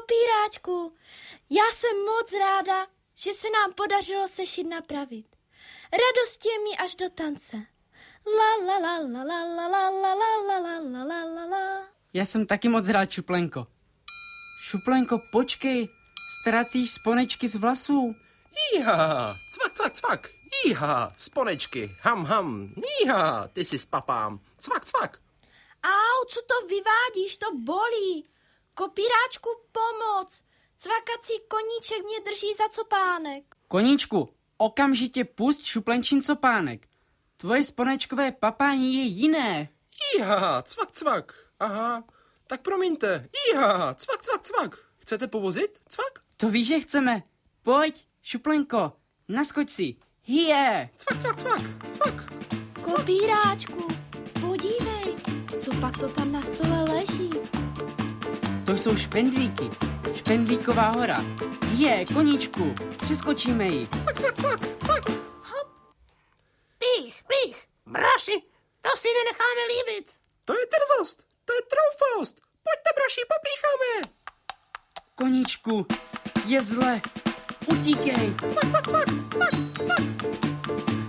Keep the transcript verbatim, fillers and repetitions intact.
Kopíráčku, já jsem moc ráda, že se nám podařilo sešit napravit. Radost je mi až do tance. La la la la la la la la la la la la la la. Já jsem taky moc rád, Šuplenko. Šuplenko, počkej, ztracíš sponečky z vlasů. Jíha, cvak, cvak, cvak. Jíha, sponečky, ham, ham. Jíha, ty si s papám. Cvak, cvak. Au, co to vyvádíš, to bolí. Kopíráčku, pomoc. Cvakací koníček mě drží za copánek. Koníčku, okamžitě pusť šuplenčin copánek. Tvoje sponečkové papání je jiné. Jíha, cvak, cvak. Aha, tak promiňte. Jíha, cvak, cvak, cvak. Chcete povozit? Cvak? To víš, že chceme. Pojď, Šuplenko, naskoč si. Hije. Cvak, cvak, cvak, cvak. Kopíráčku, podívej, co pak to tam na stole leží. To jsou špendlíky. Špendlíková hora. Je, koníčku, přeskočíme ji. Cvak, cvak, cvak, cvak. Pích, pích, braši, to si nenecháme líbit. To je drzost, to je troufalost. Pojďte, braši, popícháme. Koníčku, je zle. Utíkej. Cvak, cvak, cvak, cvak, cvak.